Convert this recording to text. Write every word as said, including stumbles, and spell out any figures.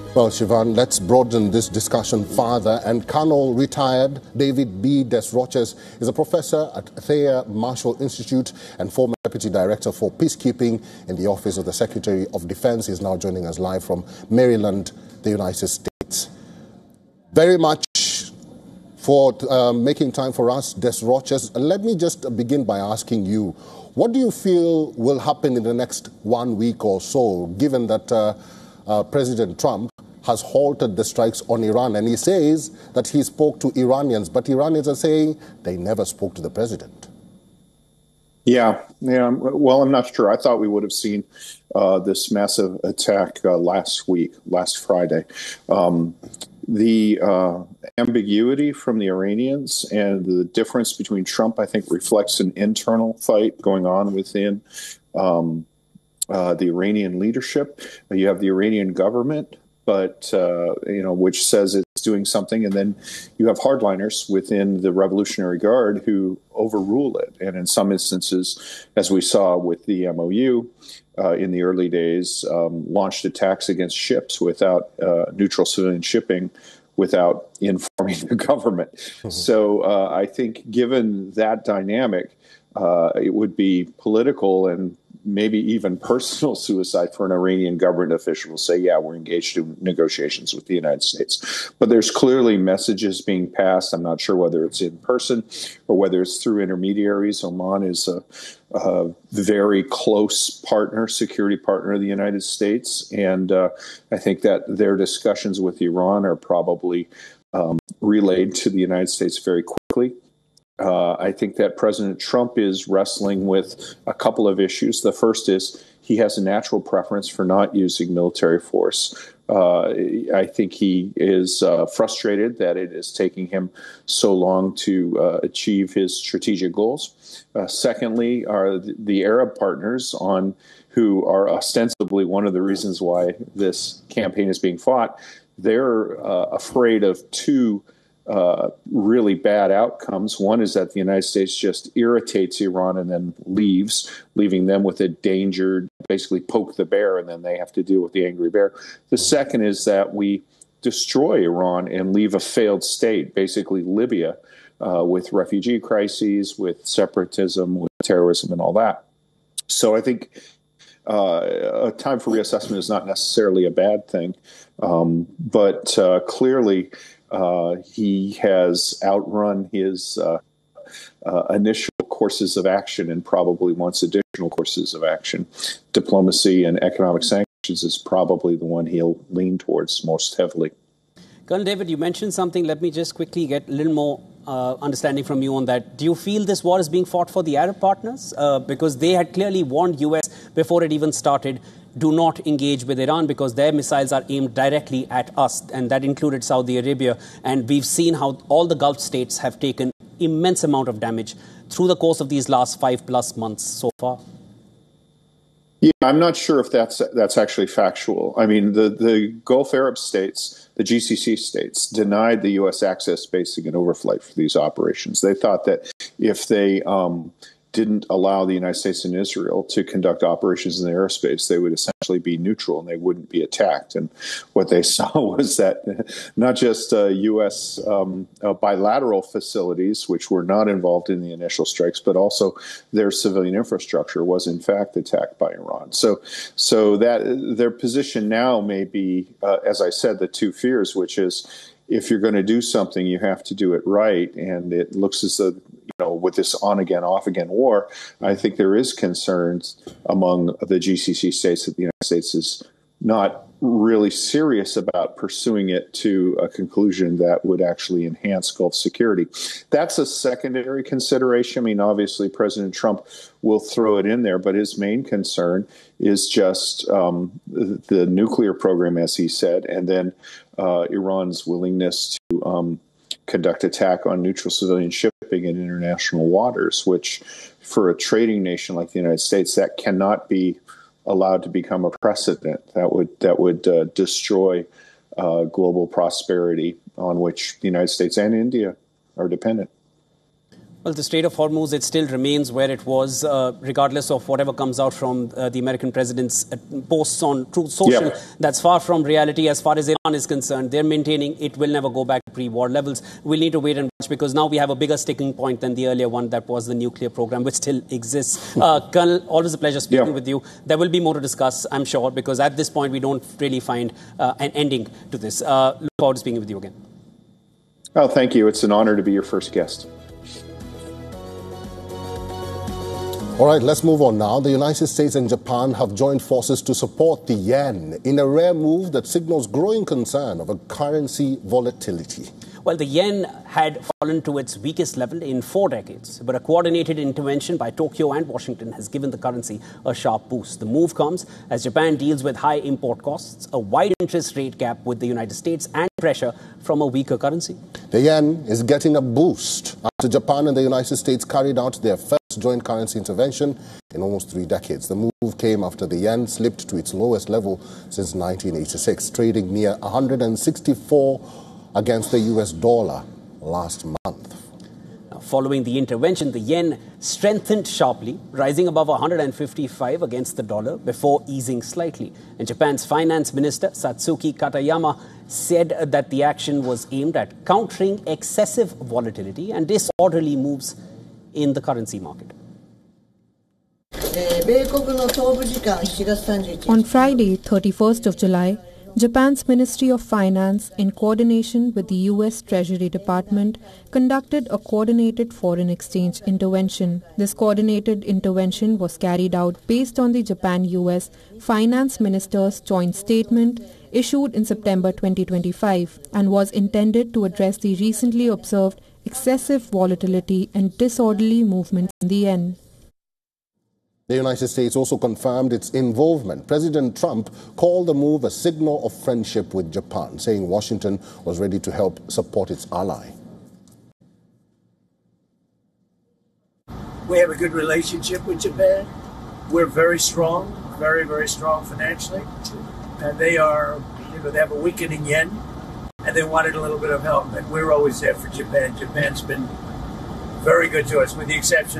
Well, Sivan, let's broaden this discussion further. And Colonel retired David B. Desroches is a professor at Thayer Marshall Institute and former Deputy Director for Peacekeeping in the Office of the Secretary of Defense. He's now joining us live from Maryland, the United States. Very much for uh, making time for us, Desroches. Let me just begin by asking you, what do you feel will happen in the next one week or so, given that uh, uh, President Trump has halted the strikes on Iran, and he says that he spoke to Iranians, but Iranians are saying they never spoke to the president. Yeah, yeah. Well, I'm not sure. I thought we would have seen uh, this massive attack uh, last week, last Friday. Um, the uh, ambiguity from the Iranians and the difference between Trump, I think, reflects an internal fight going on within um, uh, the Iranian leadership. You have the Iranian government, but, uh, you know, which says it's doing something. And then you have hardliners within the Revolutionary Guard who overrule it. And in some instances, as we saw with the M O U uh, in the early days, um, launched attacks against ships without uh, neutral civilian shipping, without informing the government. Mm-hmm. So uh, I think given that dynamic, uh, it would be political and maybe even personal suicide for an Iranian government official to say, yeah, we're engaged in negotiations with the United States. But there's clearly messages being passed. I'm not sure whether it's in person or whether it's through intermediaries. Oman is a, a very close partner, security partner of the United States. And uh, I think that their discussions with Iran are probably um, relayed to the United States very quickly. Uh, I think that President Trump is wrestling with a couple of issues. The first is he has a natural preference for not using military force. Uh, I think he is uh, frustrated that it is taking him so long to uh, achieve his strategic goals. Uh, secondly, are the Arab partners on who are ostensibly one of the reasons why this campaign is being fought. They're uh, afraid of two Uh, really bad outcomes. One is that the United States just irritates Iran and then leaves, leaving them with a danger, basically poke the bear, and then they have to deal with the angry bear. The second is that we destroy Iran and leave a failed state, basically Libya, uh, with refugee crises, with separatism, with terrorism, and all that. So I think uh, a time for reassessment is not necessarily a bad thing, um, but uh, clearly Uh, he has outrun his uh, uh, initial courses of action and probably wants additional courses of action. Diplomacy and economic sanctions is probably the one he'll lean towards most heavily. Colonel David, you mentioned something. Let me just quickly get a little more uh, understanding from you on that. Do you feel this war is being fought for the Arab partners? Uh, because they had clearly warned U S before it even started, do not engage with Iran because their missiles are aimed directly at us, and that included Saudi Arabia. And we've seen how all the Gulf states have taken immense amount of damage through the course of these last five plus months so far. Yeah, I'm not sure if that's that's actually factual. I mean, the, the Gulf Arab states, the G C C states, denied the U S access, basing, and overflight for these operations. They thought that if they um, didn't allow the United States and Israel to conduct operations in the airspace, they would essentially be neutral and they wouldn't be attacked. And what they saw was that not just uh, U S um, uh, bilateral facilities, which were not involved in the initial strikes, but also their civilian infrastructure was in fact attacked by Iran. So, so that their position now may be, uh, as I said, the two fears, which is if you're going to do something, you have to do it right. And it looks as though, you know, with this on again, off again war, I think there is concerns among the G C C states that the United States is not really serious about pursuing it to a conclusion that would actually enhance Gulf security. That's a secondary consideration. I mean, obviously, President Trump will throw it in there, but his main concern is just um, the, the nuclear program, as he said, and then uh, Iran's willingness to um, conduct attack on neutral civilian shipping in international waters, which for a trading nation like the United States, that cannot be allowed to become a precedent. That would that would uh, destroy uh, global prosperity on which the United States and India are dependent. Well, the Strait of Hormuz, it still remains where it was, uh, regardless of whatever comes out from uh, the American president's uh, posts on Truth Social. Yeah. That's far from reality as far as Iran is concerned. They're maintaining it will never go back to pre-war levels. We'll need to wait and watch because now we have a bigger sticking point than the earlier one that was the nuclear program, which still exists. Uh, Colonel, always a pleasure speaking yeah. with you. There will be more to discuss, I'm sure, because at this point we don't really find uh, an ending to this. Uh, look forward to speaking with you again. Oh, thank you. It's an honor to be your first guest. All right, let's move on now. The United States and Japan have joined forces to support the yen in a rare move that signals growing concern over currency volatility. Well, the yen had fallen to its weakest level in four decades, but a coordinated intervention by Tokyo and Washington has given the currency a sharp boost. The move comes as Japan deals with high import costs, a wide interest rate gap with the United States, and pressure from a weaker currency. The yen is getting a boost after Japan and the United States carried out their first joint currency intervention in almost three decades. The move came after the yen slipped to its lowest level since nineteen eighty-six, trading near one hundred sixty-four against the U S dollar last month. Now, following the intervention, the yen strengthened sharply, rising above one hundred fifty-five against the dollar before easing slightly. And Japan's finance minister, Satsuki Katayama, said that the action was aimed at countering excessive volatility and disorderly moves in the currency market. On Friday, thirty-first of July, Japan's Ministry of Finance, in coordination with the U S Treasury Department, conducted a coordinated foreign exchange intervention. This coordinated intervention was carried out based on the Japan-U S Finance Ministers' joint statement issued in September twenty twenty-five and was intended to address the recently observed excessive volatility and disorderly movements in the yen. The United States also confirmed its involvement. President Trump called the move a signal of friendship with Japan, saying Washington was ready to help support its ally. We have a good relationship with Japan. We're very strong, very, very strong financially. And they are, you know, they have a weakening yen, and they wanted a little bit of help. And we're always there for Japan. Japan's been very good to us, with the exception